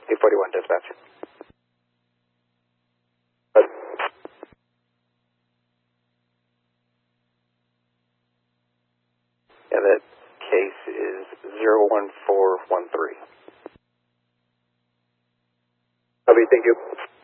841 dispatch. Yeah, that case is 01413. Copy, thank you.